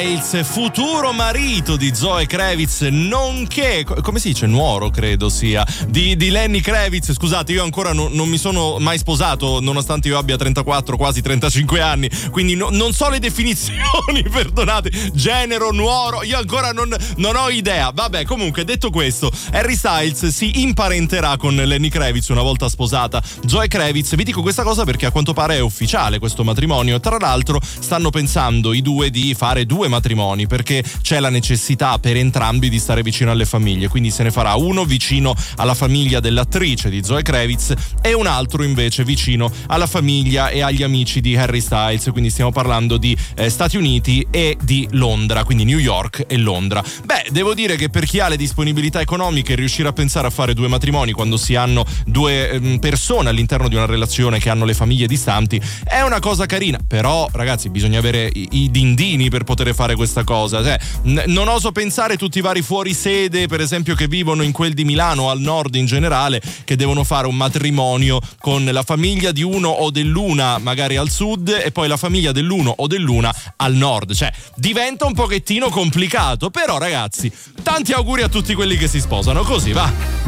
Il futuro marito di Zoe Kravitz, nonché, come si dice, nuoro credo sia, di Lenny Kravitz. Scusate, io ancora non mi sono mai sposato, nonostante io abbia 34, quasi 35 anni, quindi non so le definizioni, perdonate, genero, nuoro, io ancora non ho idea. Vabbè, comunque, detto questo, Harry Styles si imparenterà con Lenny Kravitz una volta sposata Zoe Kravitz. Vi dico questa cosa perché a quanto pare è ufficiale questo matrimonio. Tra l'altro stanno pensando i due di fare due matrimoni, perché c'è la necessità per entrambi di stare vicino alle famiglie, quindi se ne farà uno vicino alla famiglia dell'attrice di Zoe Kravitz e un altro invece vicino alla famiglia e agli amici di Harry Styles, quindi stiamo parlando di Stati Uniti e di Londra, quindi New York e Londra. Beh, devo dire che per chi ha le disponibilità economiche riuscire a pensare a fare due matrimoni quando si hanno due persone all'interno di una relazione che hanno le famiglie distanti è una cosa carina, però ragazzi bisogna avere i dindini per poter fare questa cosa, cioè, non oso pensare tutti i vari fuorisede per esempio che vivono in quel di Milano o al nord in generale, che devono fare un matrimonio con la famiglia di uno o dell'una magari al sud e poi la famiglia dell'uno o dell'una al nord, cioè diventa un pochettino complicato, però ragazzi tanti auguri a tutti quelli che si sposano, così va.